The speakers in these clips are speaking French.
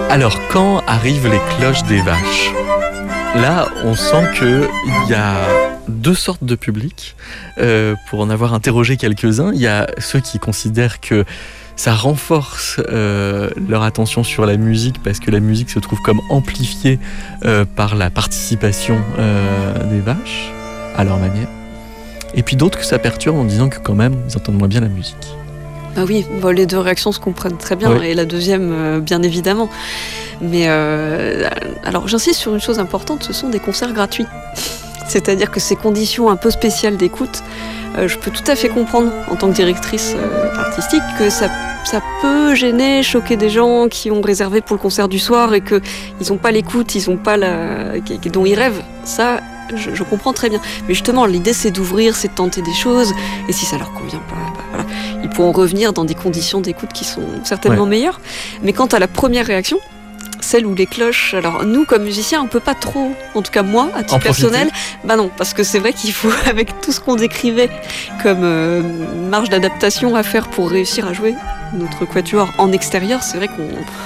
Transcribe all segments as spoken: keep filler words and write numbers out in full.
Alors, quand arrivent les cloches des vaches, là, on sent qu'il y a deux sortes de publics. Euh, pour en avoir interrogé quelques-uns, il y a ceux qui considèrent que ça renforce euh, leur attention sur la musique parce que la musique se trouve comme amplifiée euh, par la participation euh, des vaches, à leur manière. Et puis d'autres que ça perturbe en disant que quand même, ils entendent moins bien la musique. Bah oui, bon, les deux réactions se comprennent très bien, Oui. et la deuxième, euh, bien évidemment. Mais euh, alors, j'insiste sur une chose importante, ce sont des concerts gratuits. C'est-à-dire que ces conditions un peu spéciales d'écoute, euh, je peux tout à fait comprendre, en tant que directrice euh, artistique, que ça, ça peut gêner, choquer des gens qui ont réservé pour le concert du soir et qu'ils n'ont pas l'écoute, ils ont pas la, dont ils rêvent. Ça, je, je comprends très bien. Mais justement, l'idée, c'est d'ouvrir, c'est de tenter des choses, et si ça leur convient pas, bah voilà, ils pourront revenir dans des conditions d'écoute qui sont certainement Ouais. meilleures. Mais quant à la première réaction, celle où les cloches, alors nous comme musiciens on peut pas trop, en tout cas moi à titre En profiter. personnel, bah non, parce que c'est vrai qu'il faut, avec tout ce qu'on décrivait comme euh, marge d'adaptation à faire pour réussir à jouer notre quatuor en extérieur, c'est vrai qu'on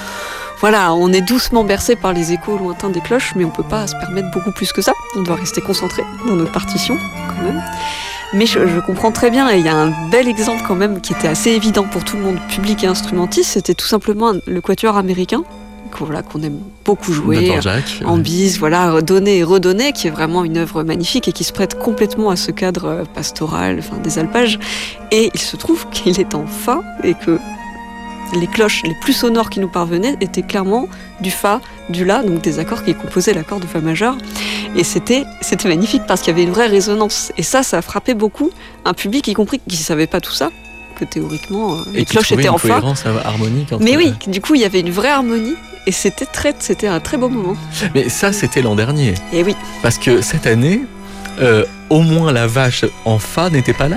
voilà, on est doucement bercé par les échos lointains des cloches, mais on peut pas se permettre beaucoup plus que ça, on doit rester concentré dans notre partition quand même. Mais je, je comprends très bien, et il y a un bel exemple quand même qui était assez évident pour tout le monde, public et instrumentiste, c'était tout simplement le quatuor américain, qu'on voilà, qu'on aime beaucoup De jouer, Dvorak. en bise, voilà, redonner et redonner, qui est vraiment une œuvre magnifique et qui se prête complètement à ce cadre pastoral, enfin, des alpages. Et il se trouve qu'il est en fa et que les cloches les plus sonores qui nous parvenaient étaient clairement du fa, du la, donc des accords qui composaient l'accord de fa majeur. Et c'était, c'était magnifique parce qu'il y avait une vraie résonance. Et ça, ça a frappé beaucoup un public, y compris qui ne savait pas tout ça, que théoriquement, euh, Et les qui cloches trouvait étaient une en fa. cohérence harmonique entre- Mais oui, du coup, il y avait une vraie harmonie. Et c'était, très, c'était un très beau moment. Mais ça, c'était l'an dernier. Et oui, Parce que cette année, euh, au moins la vache en fa n'était pas là.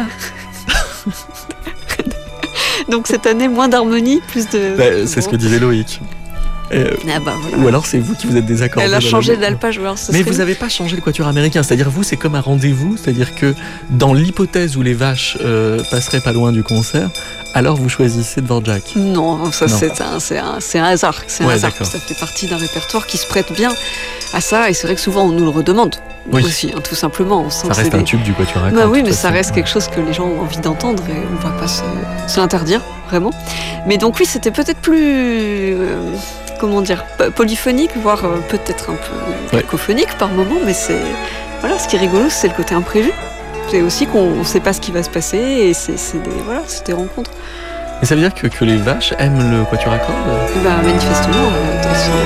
donc cette année, moins d'harmonie, plus de... Bah, c'est ce que disait Loïc. Euh, Ah bah voilà. ou alors c'est vous qui vous êtes désaccordé. Elle a dans la- changé d'alpage, ou alors ce Mais serait- vous n'avez pas changé le quatuor américain, c'est-à-dire vous, c'est comme un rendez-vous, c'est-à-dire que dans l'hypothèse où les vaches euh, passeraient pas loin du concert, alors vous choisissez Dvorak. Non, ça Non. C'est, un, c'est, un, c'est un hasard. C'est un Ouais, hasard. d'accord. Ça fait partie d'un répertoire qui se prête bien à ça, et c'est vrai que souvent on nous le redemande Oui. aussi, hein, tout simplement. On sent Ça que reste c'est un des- tube du quatuor à Bah cordes, oui, de mais toute ça façon. reste quelque chose que les gens ont envie d'entendre et on va pas se, se l'interdire, vraiment. Mais donc oui, c'était peut-être plus, euh, comment dire, p- polyphonique, voire euh, peut-être un peu Ouais. cacophonique par moment, mais c'est, voilà, ce qui est rigolo, c'est le côté imprévu. C'est aussi qu'on ne sait pas ce qui va se passer, et c'est, c'est des, voilà, c'est des rencontres. Et ça veut dire que, que les vaches aiment le quatuor à cordes ? Bah, manifestement, euh, elles sont